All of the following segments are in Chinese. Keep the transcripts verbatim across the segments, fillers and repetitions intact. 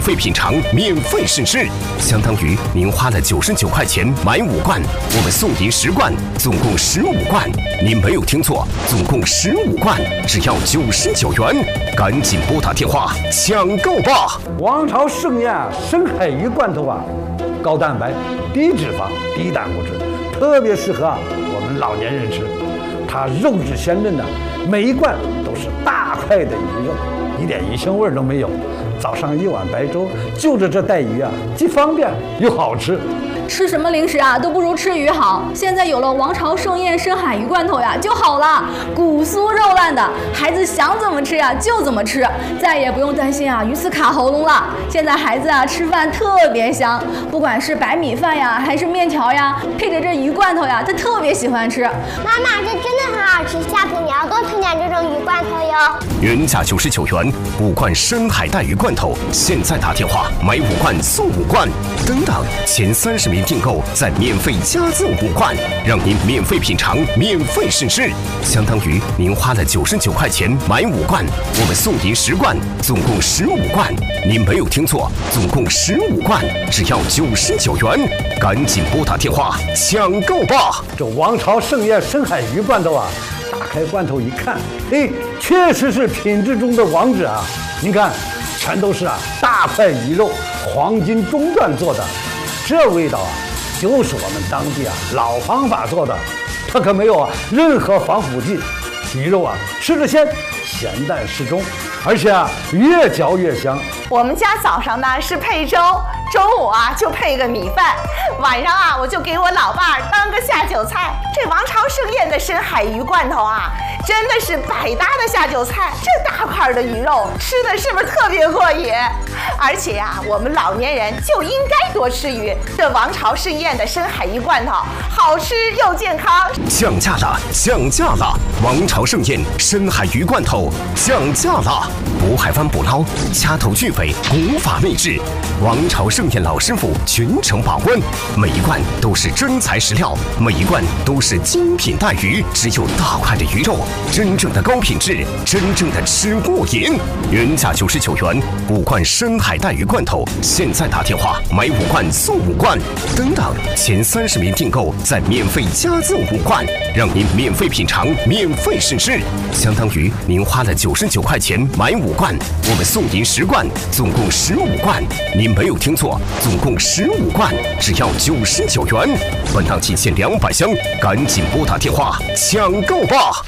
费品尝，免费试吃，相当于您花了九十九块钱买五罐，我们送您十罐，总共十五罐。您没有听错，总共十五罐，只要九十九元，赶紧拨打电话抢购吧！ 王朝盛宴深海鱼罐头啊，高蛋白、低脂肪、低胆固醇，特别适合啊我们老年人吃。它肉质鲜嫩的，每一罐都是大块的鱼肉，一点鱼腥味都没有。早上一碗白粥，就着这带鱼啊，既方便又好吃。 吃什么零食啊，都不如吃鱼好。现在有了王朝盛宴深海鱼罐头呀，就好了，骨酥肉烂的，孩子想怎么吃呀就怎么吃，再也不用担心啊鱼刺卡喉咙了。现在孩子啊吃饭特别香，不管是白米饭呀，还是面条呀，配着这鱼罐头呀，他特别喜欢吃。 妈妈，这真的很好吃，下次你要多囤点这种鱼罐头哟。 原价九十九元，五罐深海带鱼罐头，现在打电话买五罐送五罐，等等，前三十名订购再免费加赠五罐，让您免费品尝，免费试吃，相当于您花了九十九块钱买五罐，我们送您十罐，总共十五罐。您没有听错，总共十五罐，只要九十九元，赶紧拨打电话抢购吧！ 这王朝盛宴深海鱼罐头啊，打开罐头一看，哎，确实是品质中的王者啊！您看，全都是啊大块鱼肉，黄金中段做的，这味道啊，就是我们当地啊老方法做的，它可没有啊任何防腐剂，鱼肉啊吃着鲜，咸淡适中，而且啊越嚼越香。 我们家早上呢是配粥，中午啊就配个米饭，晚上啊我就给我老伴儿当个下酒菜。这王朝盛宴的深海鱼罐头啊，真的是百搭的下酒菜。这大块的鱼肉吃的是不是特别过瘾？而且呀、啊，我们老年人就应该多吃鱼。这王朝盛宴的深海鱼罐头好吃又健康。 降价了，降价了！王朝盛宴深海鱼罐头降价了！渤海湾捕捞，掐头去尾，古法秘制。王朝盛宴老师傅全程把关，每一罐都是真材实料，每一罐都是精品带鱼，只有大块的鱼肉，真正的高品质，真正的吃过瘾。原价九十九元，五罐深海带鱼罐头，现在打电话买五罐送五罐，等等，前三十名订购再免费加赠五罐，让您免费品尝，免费试吃，相当于您花了九十九块钱买五罐，我们送您十罐，总共十五罐。您没有听错，总共十五罐，只要九十九元。本档仅限两百箱，赶紧拨打电话抢购吧！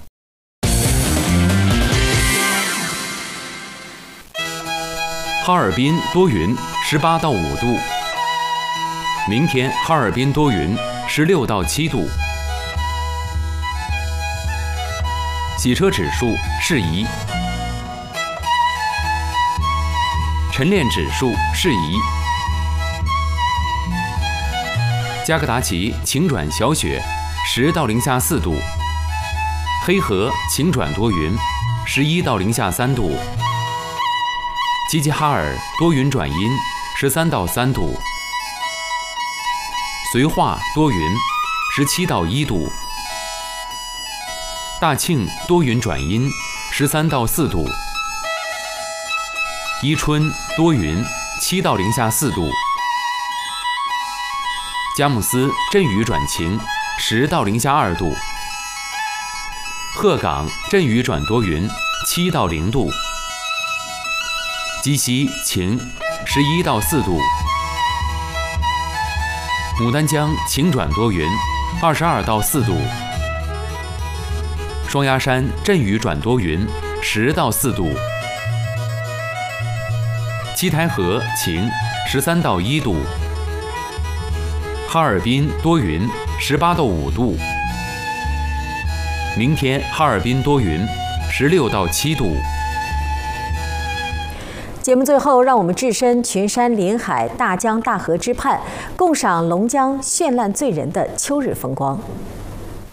哈尔滨多云，十八到五度。明天哈尔滨多云，十六到七度。洗车指数适宜，晨练指数适宜。加格达奇晴转小雪，十到零下四度。黑河晴转多云，十一到零下三度。齐齐哈尔多云转阴，十三到三度。绥化多云，十七到一度。大庆多云转阴，十三到四度。伊春多云，七到零下四度。佳木斯阵雨转晴，十到零下二度。鹤岗阵雨转多云，七到零度。鸡西晴，十一到四度。牡丹江晴转多云，二十二到四度。双鸭山阵雨转多云，十到四度。七台河晴，十三到一度。哈尔滨多云，十八到五度。明天哈尔滨多云，十六到七度。 节目最后，让我们置身群山林海、大江大河之畔，共赏龙江绚烂醉人的秋日风光。